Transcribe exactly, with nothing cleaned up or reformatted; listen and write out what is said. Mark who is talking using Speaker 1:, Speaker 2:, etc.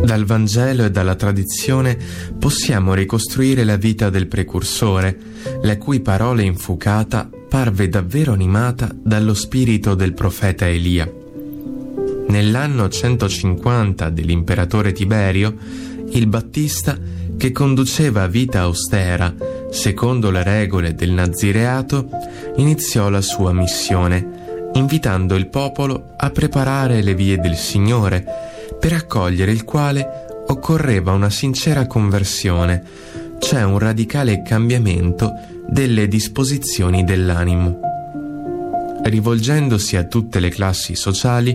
Speaker 1: Dal Vangelo e dalla tradizione possiamo ricostruire la vita del precursore, la cui parola infuocata parve davvero animata dallo spirito del profeta Elia. Nell'anno centocinquanta dell'imperatore Tiberio, il Battista, che conduceva vita austera, secondo le regole del Nazireato, iniziò la sua missione, invitando il popolo a preparare le vie del Signore, per accogliere il quale occorreva una sincera conversione, cioè un radicale cambiamento delle disposizioni dell'animo. Rivolgendosi a tutte le classi sociali,